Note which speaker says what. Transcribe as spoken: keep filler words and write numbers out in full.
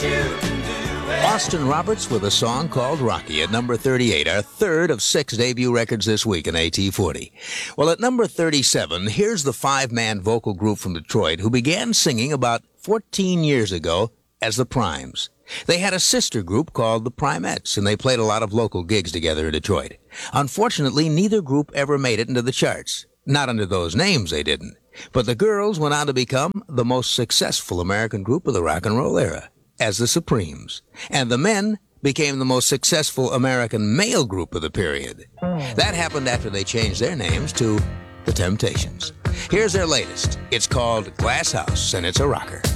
Speaker 1: Austin Roberts with a song called Rocky at number thirty-eight, our third of six debut records this week in A T forty. Well, at number thirty-seven, here's the five-man vocal group from Detroit who began singing about fourteen years ago as the Primes. They had a sister group called the Primettes, and they played a lot of local gigs together in Detroit. Unfortunately, neither group ever made it into the charts. Not under those names, they didn't. But the girls went on to become the most successful American group of the rock and roll era, as the Supremes. And the men became the most successful American male group of the period. That happened after they changed their names to the Temptations. Here's their latest. It's called Glass House, and it's a rocker.